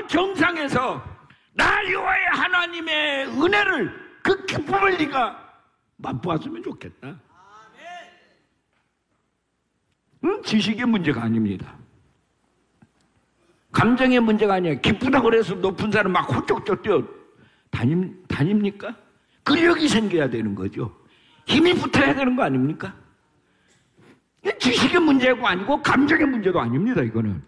정상에서 나 여호와의 하나님의 은혜를, 그 기쁨을 네가 맛보았으면 좋겠다. 지식의 문제가 아닙니다. 감정의 문제가 아니에요. 기쁘다고 그래서 높은 산을 막 훌쩍 뛰어 다닙니까? 근력이 생겨야 되는 거죠. 힘이 붙어야 되는 거 아닙니까? 지식의 문제가 아니고 감정의 문제도 아닙니다. 이거는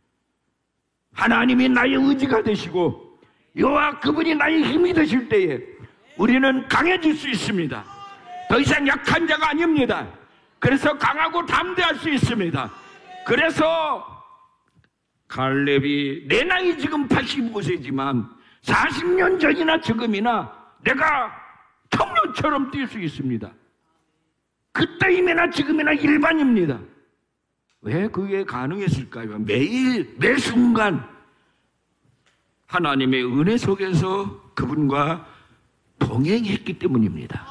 하나님이 나의 의지가 되시고 여호와 그분이 나의 힘이 되실 때에 우리는 강해질 수 있습니다. 더 이상 약한 자가 아닙니다. 그래서 강하고 담대할 수 있습니다. 그래서 갈렙이, 내 나이 지금 85세지만 40년 전이나 지금이나 내가 청년처럼 뛸 수 있습니다. 그때이나 지금이나 일반입니다. 왜 그게 가능했을까요? 매일 매 순간 하나님의 은혜 속에서 그분과 동행했기 때문입니다.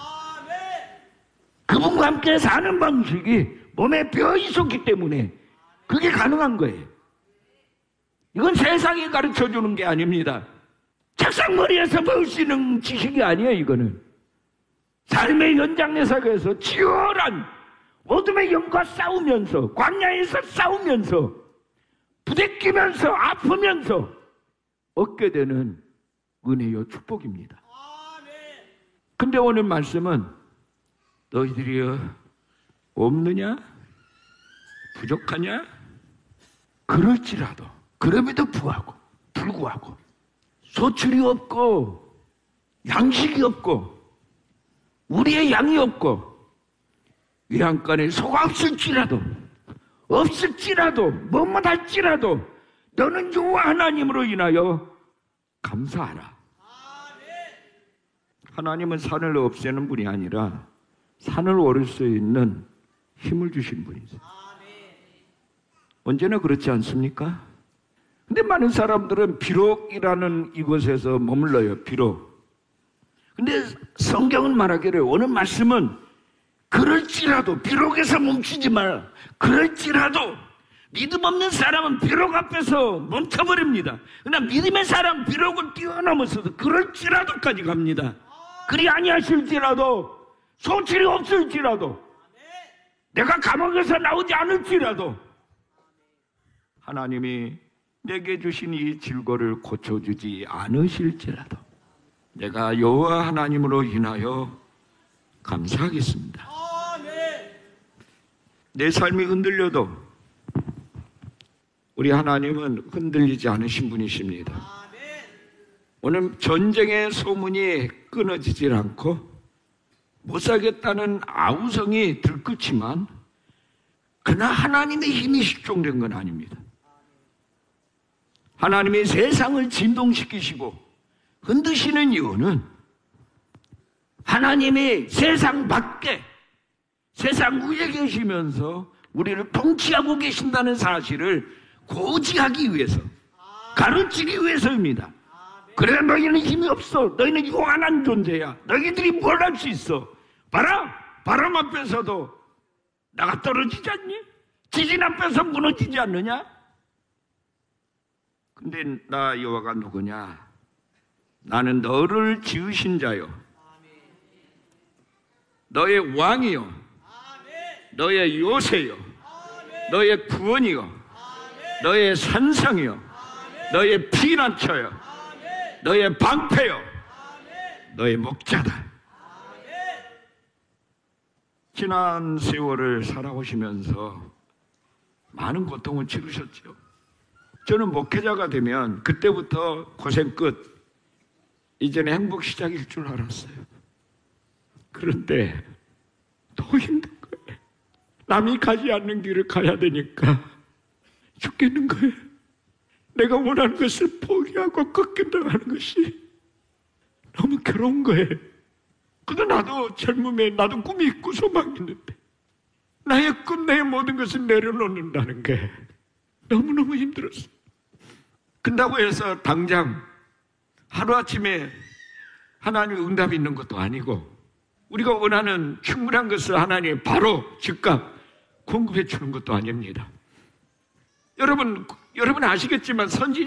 그분과 함께 사는 방식이 몸에 배어 있었기 때문에 그게 가능한 거예요. 이건 세상이 가르쳐주는 게 아닙니다. 책상머리에서 배울 수 있는 지식이 아니에요. 이거는 삶의 현장에서 치열한 어둠의 영과 싸우면서, 광야에서 싸우면서, 부대끼면서, 아프면서 얻게 되는 은혜요 축복입니다. 근데 오늘 말씀은 너희들이 없느냐? 부족하냐? 그럴지라도, 그럼에도 불구하고 소출이 없고 양식이 없고 우리의 양이 없고 외양간에 소가 없을지라도 뭐뭐 할지라도 너는 여호와 하나님으로 인하여 감사하라. 하나님은 산을 없애는 분이 아니라 산을 오를 수 있는 힘을 주신 분이세요. 언제나 그렇지 않습니까? 근데 많은 사람들은 비록이라는 이곳에서 머물러요. 비록. 근데 성경은 말하기를, 오늘 말씀은 그럴지라도, 비록에서 멈추지 마라. 그럴지라도, 믿음 없는 사람은 비록 앞에서 멈춰버립니다. 그러나 믿음의 사람 비록을 뛰어넘어서도 그럴지라도까지 갑니다. 그리 아니하실지라도, 소출이 없을지라도, 내가 감옥에서 나오지 않을지라도, 하나님이 내게 주신 이 질고를 고쳐주지 않으실지라도 내가 여호와 하나님으로 인하여 감사하겠습니다. 내 삶이 흔들려도 우리 하나님은 흔들리지 않으신 분이십니다. 오늘 전쟁의 소문이 끊어지질 않고 못 살겠다는 아우성이 들끓지만 그러나 하나님의 힘이 실종된 건 아닙니다. 하나님이 세상을 진동시키시고 흔드시는 이유는 하나님이 세상 밖에, 세상 위에 계시면서 우리를 통치하고 계신다는 사실을 고지하기 위해서, 가르치기 위해서입니다. 그래, 너희는 힘이 없어. 너희는 요한한 존재야. 너희들이 뭘 할 수 있어? 봐라, 바람 앞에서도 나가 떨어지지 않니? 지진 앞에서 무너지지 않느냐? 근데 나 여호와가 누구냐? 나는 너를 지으신 자요, 너의 왕이요, 너의 요새요, 너의 구원이요, 너의 산성이요, 너의 피난처요, 너의 방패요, 너의 목자다. 지난 세월을 살아오시면서 많은 고통을 치르셨죠. 저는 목회자가 되면 그때부터 고생 끝, 이제는 행복 시작일 줄 알았어요. 그런데 더 힘든 거예요. 남이 가지 않는 길을 가야 되니까 죽겠는 거예요. 내가 원하는 것을 포기하고 꺾인다는 것이 너무 괴로운 거예요. 근데 나도 젊음에 나도 꿈이 있고 소망이 있는데 나의 꿈, 나의 모든 것을 내려놓는다는 게 너무너무 힘들었어요. 그런다고 해서 당장 하루아침에 하나님의 응답이 있는 것도 아니고 우리가 원하는 충분한 것을 하나님이 바로 즉각 공급해 주는 것도 아닙니다. 여러분 아시겠지만